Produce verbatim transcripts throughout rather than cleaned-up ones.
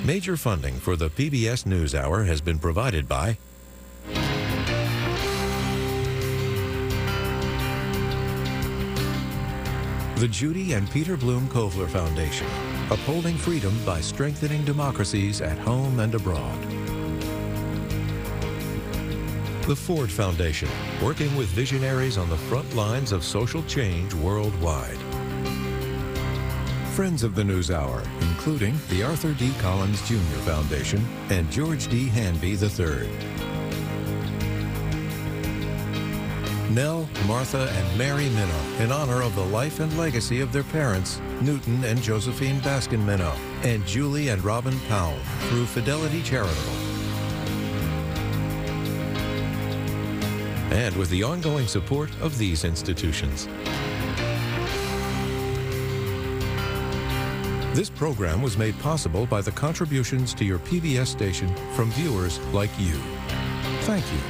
Major funding for the P B S NewsHour has been provided by the Judy and Peter Bloom Kovler Foundation, upholding freedom by strengthening democracies at home and abroad. The Ford Foundation, working with visionaries on the front lines of social change worldwide. Friends of the NewsHour, including the Arthur D. Collins Junior Foundation and George D. Hanby the third. Nell, Martha, and Mary Minow, in honor of the life and legacy of their parents, Newton and Josephine Baskin Minow, and Julie and Robin Powell, through Fidelity Charitable. And with the ongoing support of these institutions. This program was made possible by the contributions to your P B S station from viewers like you. Thank you.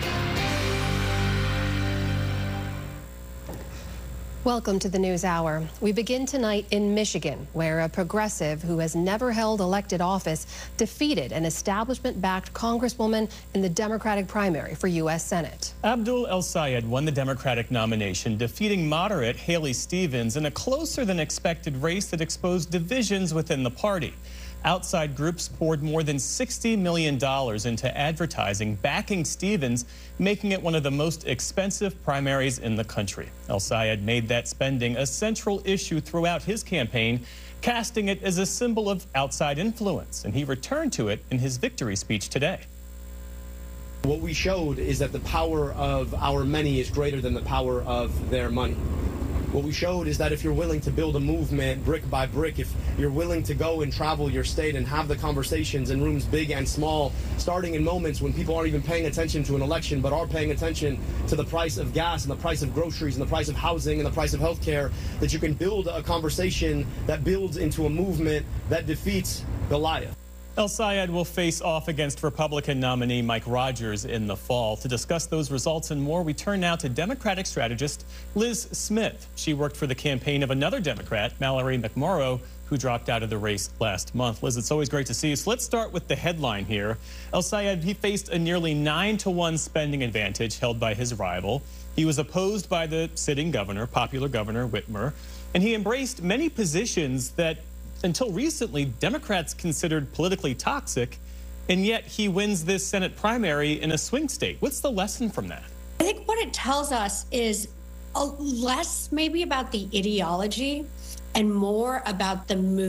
Welcome to the NewsHour. We begin tonight in Michigan, where a progressive who has never held elected office defeated an establishment-backed congresswoman in the Democratic primary for U S Senate. Abdul El-Sayed won the Democratic nomination, defeating moderate Haley Stevens in a closer-than-expected race that exposed divisions within the party. Outside groups poured more than sixty million dollars into advertising backing Stevens, making it one of the most expensive primaries in the country. El-Sayed made that spending a central issue throughout his campaign, casting it as a symbol of outside influence, and he returned to it in his victory speech today. What we showed is that the power of our many is greater than the power of their money. What we showed is that if you're willing to build a movement brick by brick, if you're willing to go and travel your state and have the conversations in rooms big and small, starting in moments when people aren't even paying attention to an election but are paying attention to the price of gas and the price of groceries and the price of housing and the price of health care, that you can build a conversation that builds into a movement that defeats Goliath. El-Sayed will face off against Republican nominee Mike Rogers in the fall. To discuss those results and more, we turn now to Democratic strategist Liz Smith. She worked for the campaign of another Democrat, Mallory McMorrow, who dropped out of the race last month. Liz, it's always great to see you. So let's start with the headline here. El-Sayed, he faced a nearly nine to one spending advantage held by his rival. He was opposed by the sitting governor, popular Governor Whitmer, and he embraced many positions that until recently, Democrats considered politically toxic, and yet he wins this Senate primary in a swing state. What's the lesson from that? I think what it tells us is a less maybe about the ideology and more about the move.